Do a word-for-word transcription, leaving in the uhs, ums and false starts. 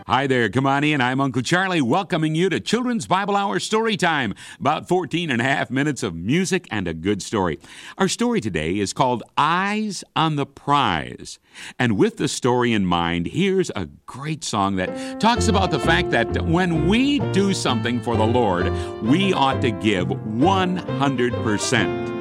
Hi there, come on in. I'm Uncle Charlie, welcoming you to Children's Bible Hour Story Time. About fourteen and a half minutes of music and a good story. Our story today is called Eyes on the Prize. And with the story in mind, here's a great song that talks about the fact that when we do something for the Lord, we ought to give one hundred percent.